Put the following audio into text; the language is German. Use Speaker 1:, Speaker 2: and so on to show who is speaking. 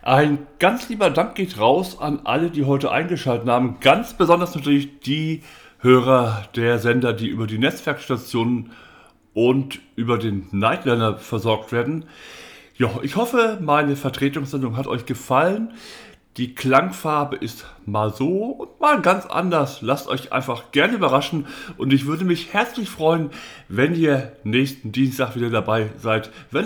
Speaker 1: Ein ganz lieber Dank geht raus an alle, die heute eingeschaltet haben. Ganz besonders natürlich die Hörer der Sender, die über die Netzwerkstationen und über den Nightliner versorgt werden. Ja, ich hoffe, meine Vertretungssendung hat euch gefallen. Die Klangfarbe ist mal so und mal ganz anders. Lasst euch einfach gerne überraschen und ich würde mich herzlich freuen, wenn ihr nächsten Dienstag wieder dabei seid, wenn